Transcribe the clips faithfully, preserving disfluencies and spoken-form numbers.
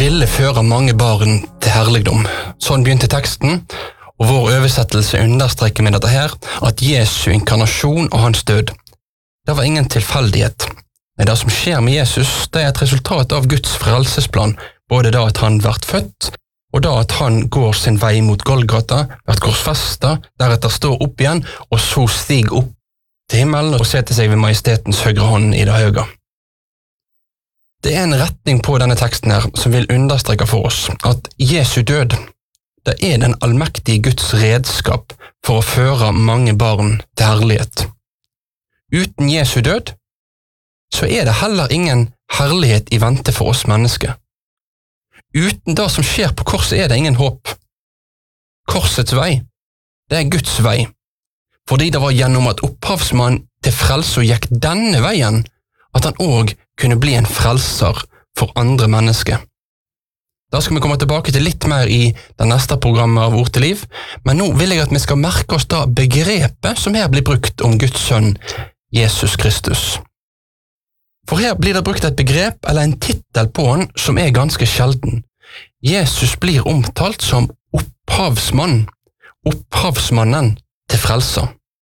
ville føre mange barn til herligdom. Sånn begynte teksten, og vår oversettelse understreker med dette her at Jesu inkarnasjon og hans død, det var ingen tilfeldighet. Men det som skjer med Jesus, det er et resultat av Guds frelsesplan, både da at han vært født, og da at han går sin vei mot Golgata, vært korsfestet, deretter står opp igjen, og så stiger opp til himmelen og setter seg ved majestetens høyre hånd i det høye. Det er en retning på denne teksten her som vil understreke for oss at Jesu død, det er den allmektige Guds redskap for å føre mange barn til herlighet. Uten Jesu død, så er det heller ingen herlighet i vente for oss mennesker. Uten det som skjer på korset er det ingen håp. Korsets vei, det er Guds vei, fordi det var gjennom at opphavsmann til frelse gikk denne veien, at han også kunne bli en frelser for andre mennesker. Da skal vi komme tilbake til litt mer i det neste programmet av Ord til liv, men nå vil jeg at vi skal merke oss da begrepet som her blir brukt om Guds sønn, Jesus Kristus. For her blir det brukt et begrep eller en titel på han som er ganske sjelden. Jesus blir omtalt som opphavsmann, opphavsmannen til frelser.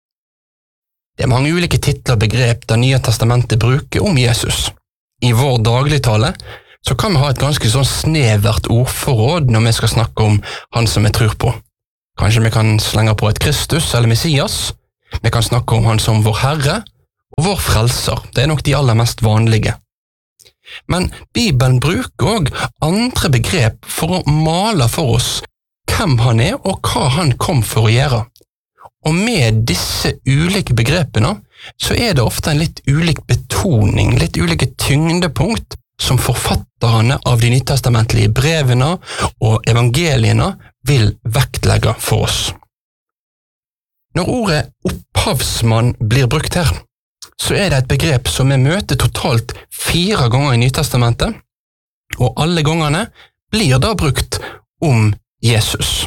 Det er mange ulike titler og begrep det Nye Testamentet bruker om Jesus. I vår dagligtale så kan vi ha et ganske sånn snevert ordforråd når vi skal snakke om han som vi tror på. Kanskje vi kan slenge på et Kristus eller Messias. Vi kan snakke om han som vår Herre og vår frelser. Det er nok de aller mest vanlige. Men Bibelen bruker også andre begrep for å male for oss hvem han er og hva han kom for å gjøre. Og med disse ulike begrepene så er det ofte en litt ulik betoning, litt ulike tyngdepunkt som forfatterne av de nytestamentlige brevene og evangeliene vil vektlegge for oss. Når ordet opphavsmann blir brukt her, så er det et begrep som vi møter totalt fire ganger i Nytestamentet, og alle gangene blir det brukt om Jesus.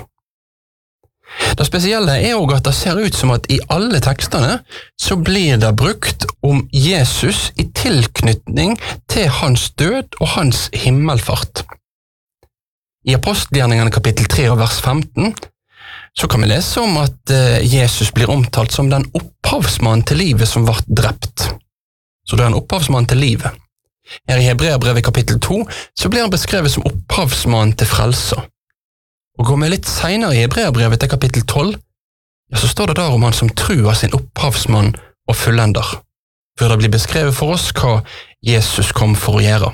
Det spesielle er også at det ser ut som at i alle tekstene så blir det brukt om Jesus i tilknytning til hans død og hans himmelfart. I Apostelgjerningene kapittel tre og vers femten så kan vi lese om at Jesus blir omtalt som den opphavsmann til livet som ble drept. Så det er en opphavsmann til livet. Her i Hebreerbrevet kapittel to så blir han beskrevet som opphavsmann til frelser. Og går vi litt senere i Hebreerbrevet til kapittel tolv, ja, så står det der om han som truer sin opphavsmann og fullender, før det blir beskrevet for oss hva Jesus kom for å gjøre.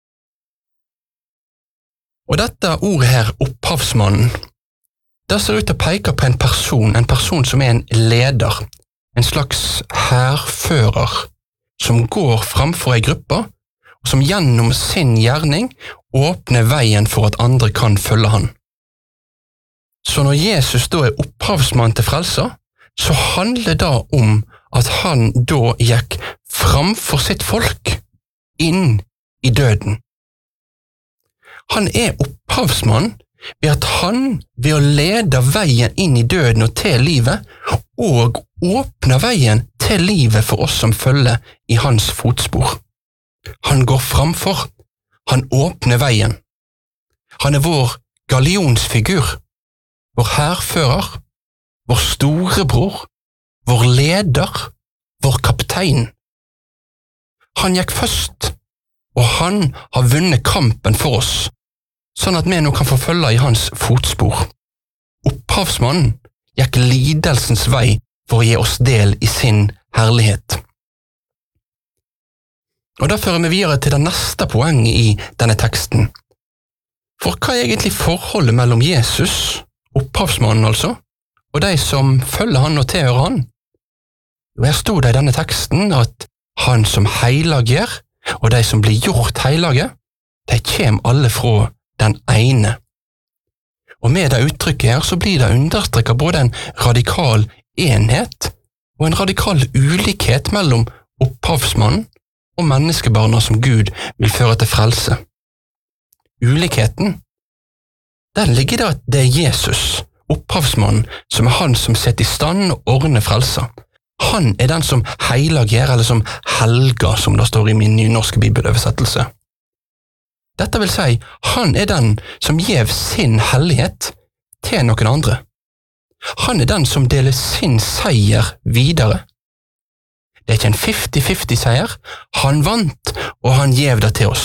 Og dette ordet her, opphavsmannen, det ser ut til å peke på en person, en person som er en leder, en slags hærfører, som går framfor en gruppe, og som gjennom sin gjerning åpner veien for at andre kan følge han. Så når Jesus da er opphavsmann til frelser, så handler det om at han da gikk framfor sitt folk inn i døden. Han er opphavsmann ved at han ved å lede veien inn i døden og til livet, og åpne veien til livet for oss som følger i hans fotspor. Han går framfor, han åpner veien. Han er vår gallionsfigur, vår hærfører, vår storebror, vår leder, vår kaptein. Han gikk først, og han har vunnet kampen for oss, sånn at vi nå kan forfølge i hans fotspor. Opphavsmannen gikk lidelsens vei for å gi oss del i sin herlighet. Og da fører vi videre til det neste poenget i denne teksten. For hva er egentlig forholdet mellom Jesus, opphavsmannen altså, og de som følger han og tilhører han? Og her stod det i denne teksten at han som heilager, og de som blir gjort heilage, de kommer alle fra den ene. Og med det uttrykket her så blir det understrekket både en radikal enhet og en radikal ulikhet mellom opphavsmannen og menneskebarna som Gud vil føre til frelse. Ulikheten, den ligger der at det er Jesus, opphavsmannen, som er han som setter i stand og ordner frelser. Han er den som heilager, eller som helger, som det står i min nynorske bibeløversettelse. Dette vil si, han er den som gjev sin hellighet til noen andre. Han er den som deler sin seier videre. Det er ikke en fifty-fifty-seier, han vant, og han gjev det til oss.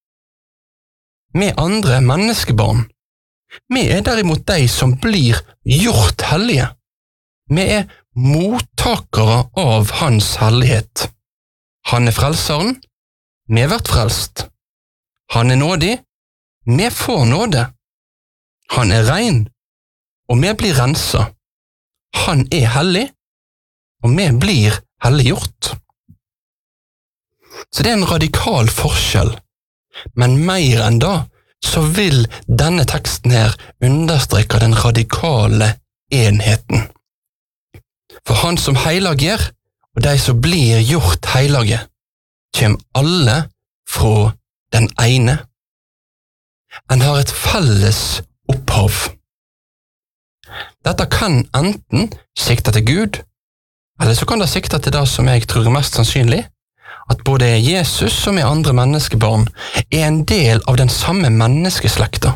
Vi andre menneskebarn, vi er derimot de som blir gjort hellige. Vi er mottakere av hans hellighet. Han er frelseren, vi har vært frelst. Han er nådig, vi får nåde. Han er rein, og vi blir renset. Han er hellig, og vi blir helliggjort. Så det er en radikal forskjell, men mer enn da, så vil denne teksten her understreke den radikale enheten. For han som heilager, og de som blir gjort heilage, kommer alle fra den ene. En har et felles opphav. Dette kan enten sikte til Gud, eller så kan det sikte til det som jeg tror er mest sannsynlig, at både Jesus og vi andre menneskebarn er en del av den samme menneskeslekta.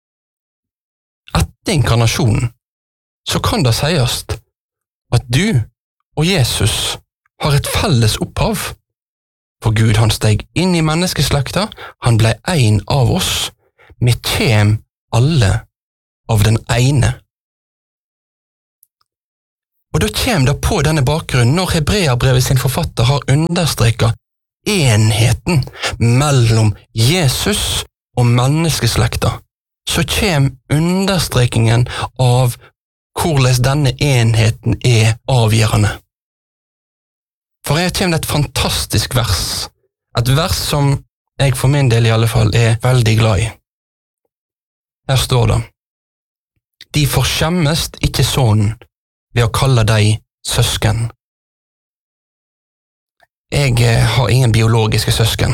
Etter inkarnasjonen så kan det sies at du og Jesus har et felles opphav. For Gud han steg inn i menneskeslekta, han ble en av oss, vi kjem alle av den ene. Og da kjem det på denne bakgrunnen når Hebreabrevet sin forfatter har understreket enheten mellom Jesus og menneskeslekta, så kjem understrekingen av hvordan denne enheten er avgjørende. For her kommer det et fantastisk vers, et vers som jeg for min del i alle fall er veldig glad i. Her står det: De forskjemmest ikke sånn ved å kalle deg søsken. Jeg har ingen biologiske søsken,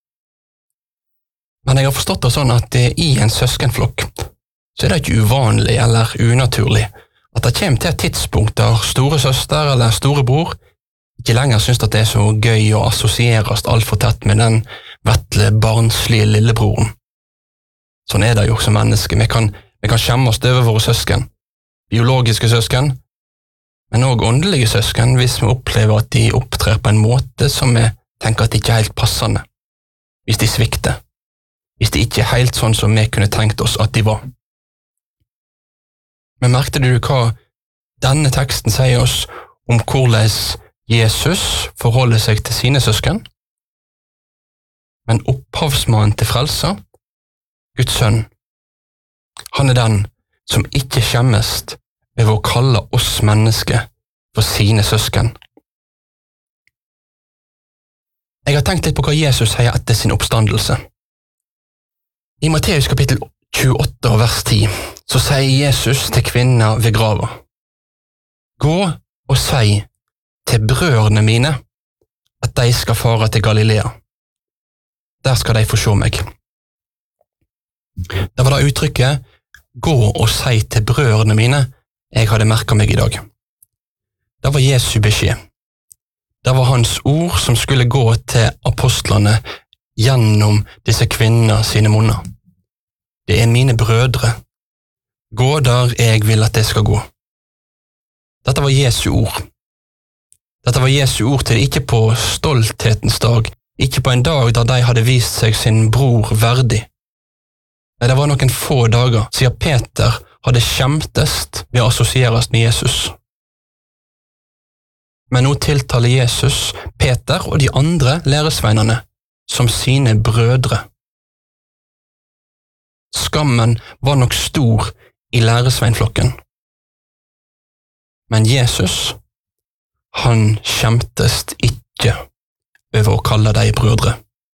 men jeg har forstått det sånn at i en søskenflokk så er det ikke uvanlig eller unaturlig at det kommer til et tidspunkt der store søster eller storebror ikke lenger synes at det er så gøy å assosieres alt for tett med den vettle, barnslige lillebroren. Sånn er det jo som menneske. Vi kan, vi kan skjemme oss over våre søsken, biologiske søsken, men også åndelige søsken hvis vi opplever at de opptrer på en måte som vi tenker at de ikke er helt passende, hvis de svikter, hvis de ikke er helt sånn som vi kunne tenkt oss at de var. Men merkte du hva denne teksten sier oss om hvordan Jesus forholder seg til sine søsken? Men opphavsmannen til frelsa, Guds sønn, han er den som ikke skjemmest over å kalle oss mennesker for sine søsken. Jeg har tenkt litt på hva Jesus sier etter sin oppstandelse. I Matteus kapittel tjueåtte og vers ti så sier Jesus til kvinna ved grava: Gå og si til brødrene mine at de skal fare til Galilea. Der skal de få se meg. Det var det uttrykket «gå og si til brødrene mine» jeg hadde merket meg i dag. Det var Jesu beskjed. Det var hans ord som skulle gå til apostlene gjennom disse kvinner sine munner. Det er mine brødre. Gå der jeg vil at det skal gå. Dette var Jesu ord. Dette var Jesu ord til ikke på stolthetens dag, ikke på en dag da de hadde vist seg sin bror verdig. Nei, det var noen få dager siden Peter hadde skjemtest ved å assosieres med Jesus. Men nå tiltaler Jesus Peter og de andre læresveinene som sine brødre. Skammen var nok stor i læresveinflokken. Men Jesus, han skjemtest ikke over å kalle deg brødre.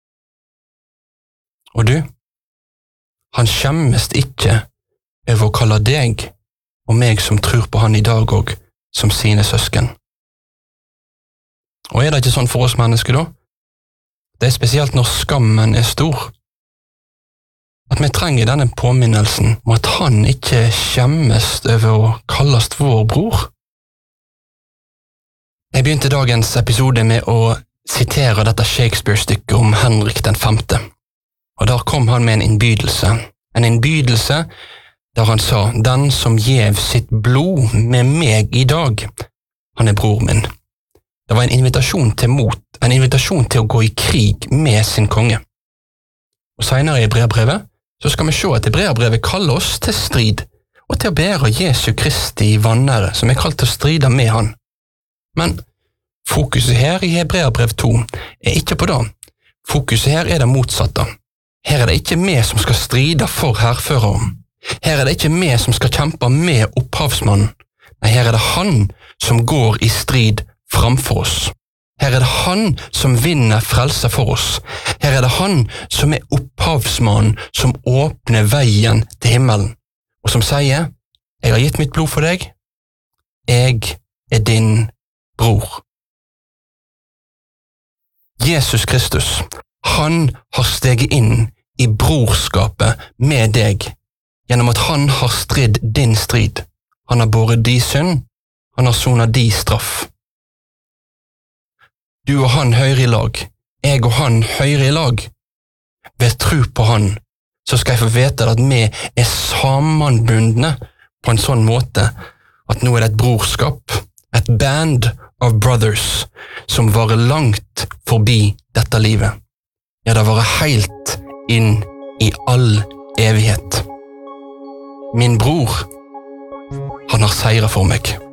Og du, han skjemmest ikke over å kalle deg og meg som tror på han i dag også som sine søsken. Og er det ikke sånn for oss mennesker da? Det er spesielt når skammen er stor. At vi trenger denne påminnelsen om at han ikke skjemmest over å kalles vår bror. Jeg begynte dagens episode med å sitere dette Shakespeare-stykket om Henrik den femte. Og der kom han med en innbydelse. En innbydelse der han sa, den som gjev sitt blod med meg i dag, han er bror min. Det var en invitasjon til mot, en invitasjon til å gå i krig med sin konge. Og senere i Hebreerbrevet, så skal vi se at Hebreerbrevet kaller oss til strid, og til å bære Jesu Kristi vanære, som er kalt til å stride med han. Men fokuset her i Hebreerbrev to er ikke på det. Fokuset her er det motsatte. Her er det ikke vi som skal stride for herrføreren. Her er det ikke vi som skal kjempe med opphavsmannen. Nei, her er det han som går i strid framfor oss. Her er det han som vinner frelse for oss. Her er det han som er opphavsmannen som åpner veien til himmelen, og som sier, jeg har gitt mitt blod for deg, jeg er din bror. Jesus Kristus, han har steget inn i brorskapet med deg, gjennom at han har stridd din strid. Han har båret di synd, han har sonet di straff. Du og han hører i lag, jeg og han hører i lag. Ved tro på han, så skal jeg få vite at vi er sammenbundne på en sånn måte at nå er det et brorskap, et band of brothers som varer langt forbi dette livet. Ja, det varer helt inn i all evighet. Min bror, han har seiret for meg.